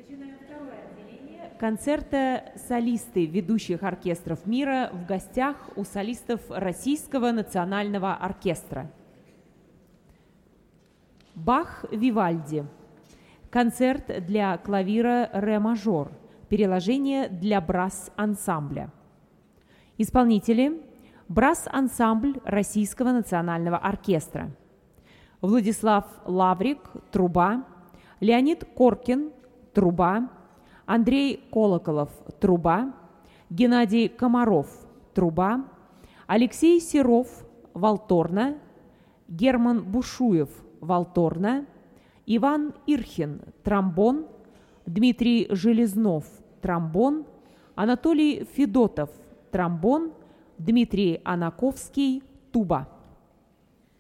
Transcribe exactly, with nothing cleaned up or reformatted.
Начинаем второе отделение концерта «Солисты ведущих оркестров мира» в гостях у солистов Российского национального оркестра. Бах Вивальди. Концерт для клавира ре мажор. Переложение для брасс-ансамбля. Исполнители: брасс-ансамбль Российского национального оркестра. Владислав Лаврик, труба, Леонид Коркин, труба, Андрей Колоколов, труба, Геннадий Комаров, труба, Алексей Серов, валторна, Герман Бушуев, валторна, Иван Ирхин, тромбон, Дмитрий Железнов, тромбон, Анатолий Федотов, тромбон, Дмитрий Анаковский, туба.